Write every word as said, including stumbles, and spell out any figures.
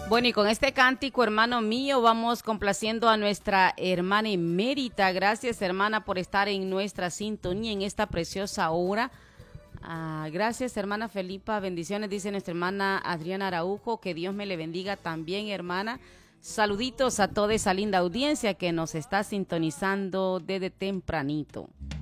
Bueno, y con este cántico, hermano mío, vamos complaciendo a nuestra hermana emérita. Gracias, hermana, por estar en nuestra sintonía en esta preciosa hora. Ah, gracias, hermana Felipa. Bendiciones, dice nuestra hermana Adriana Araujo. Que Dios me le bendiga también, hermana. Saluditos a toda esa linda audiencia que nos está sintonizando desde tempranito.